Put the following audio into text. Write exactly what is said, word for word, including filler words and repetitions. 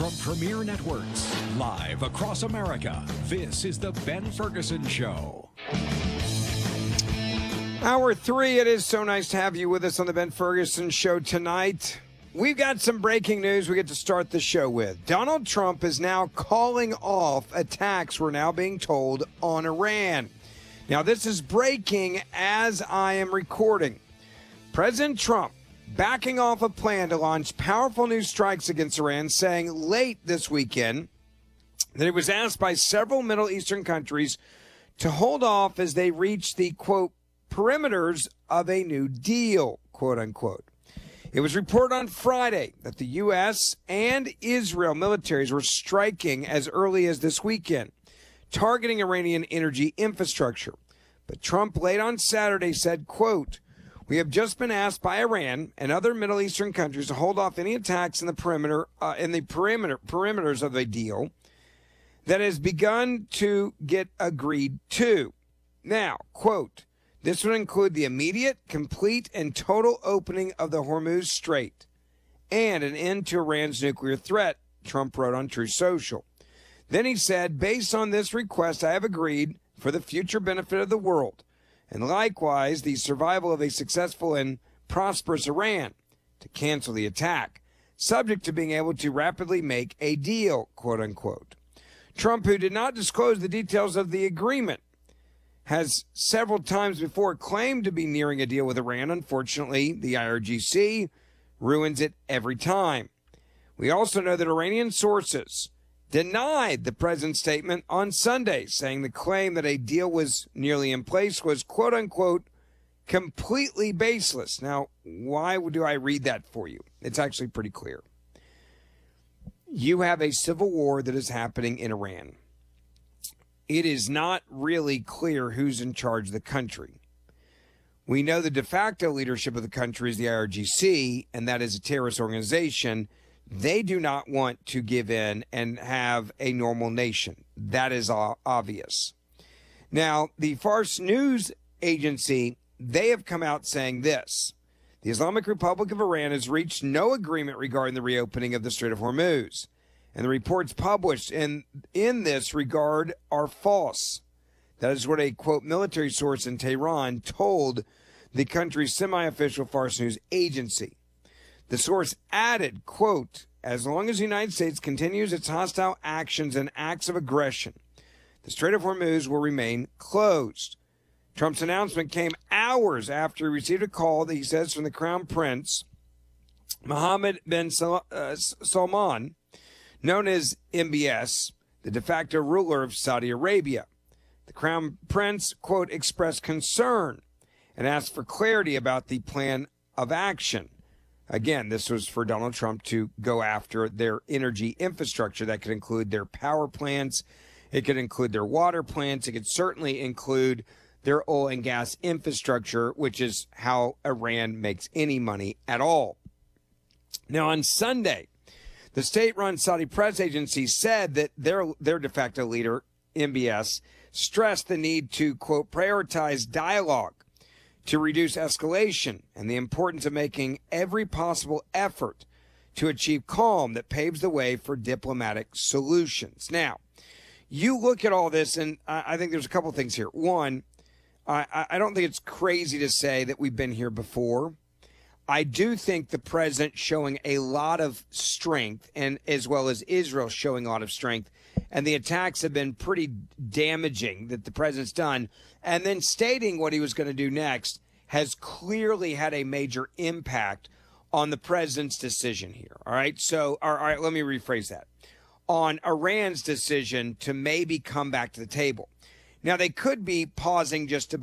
From Premier Networks, live across America, this is The Ben Ferguson Show. Hour three, it is so nice to have you with us on The Ben Ferguson Show tonight. We've got some breaking news we get to start the show with. Donald Trump is now calling off attacks, we're now being told, on Iran. Now, this is breaking as I am recording. President Trump backing off a plan to launch powerful new strikes against Iran, saying late this weekend that he was asked by several Middle Eastern countries to hold off as they reach the, quote, perimeters of a new deal, quote unquote. It was reported on Friday that the U S and Israel militaries were striking as early as this weekend, targeting Iranian energy infrastructure. But Trump late on Saturday said, quote, "We have just been asked by Iran and other Middle Eastern countries to hold off any attacks in the perimeter, uh, in the perimeter perimeters of a deal that has begun to get agreed to." Now, quote, "This would include the immediate, complete, and total opening of the Hormuz Strait and an end to Iran's nuclear threat," Trump wrote on Truth Social. Then he said, "Based on this request, I have agreed for the future benefit of the world, and likewise the survival of a successful and prosperous Iran, to cancel the attack, subject to being able to rapidly make a deal," quote unquote. Trump, who did not disclose the details of the agreement, has several times before claimed to be nearing a deal with Iran. Unfortunately, the I R G C ruins it every time. We also know that Iranian sources denied the president's statement on Sunday, saying the claim that a deal was nearly in place was, quote unquote, completely baseless. Now, why do I read that for you? It's actually pretty clear. You have a civil war that is happening in Iran. It is not really clear who's in charge of the country. We know the de facto leadership of the country is the I R G C, and that is a terrorist organization. They do not want to give in and have a normal nation. That is obvious. Now, the Fars News Agency, they have come out saying this: the Islamic Republic of Iran has reached no agreement regarding the reopening of the Strait of Hormuz, and the reports published in, in this regard are false. That is what a, quote, military source in Tehran told the country's semi-official Fars News Agency. The source added, quote, "As long as the United States continues its hostile actions and acts of aggression, the Strait of Hormuz will remain closed." Trump's announcement came hours after he received a call that he says from the Crown Prince, Mohammed bin Sal- uh, Salman, known as M B S, the de facto ruler of Saudi Arabia. The Crown Prince, quote, expressed concern and asked for clarity about the plan of action. Again, this was for Donald Trump to go after their energy infrastructure. That could include their power plants. It could include their water plants. It could certainly include their oil and gas infrastructure, which is how Iran makes any money at all. Now, on Sunday, the state-run Saudi press agency said that their, their de facto leader, M B S, stressed the need to, quote, prioritize dialogue to reduce escalation and the importance of making every possible effort to achieve calm that paves the way for diplomatic solutions. Now, you look at all this, and I think there's a couple things here. One, I, I don't think it's crazy to say that we've been here before. I do think the president showing a lot of strength, and as well as Israel showing a lot of strength, and the attacks have been pretty damaging that the president's done, and then stating what he was going to do next has clearly had a major impact on the president's decision here. All right, so all right, let me rephrase that. On Iran's decision to maybe come back to the table. Now, they could be pausing just to